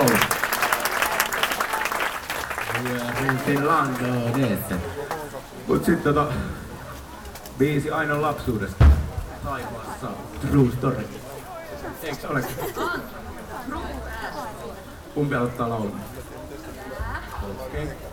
go. Finlandese. Mut sit biisi Ainoa lapsuudesta. Taivaassa. True story. Eiks ole? Kumpi aloittaa laulamaan? Okei.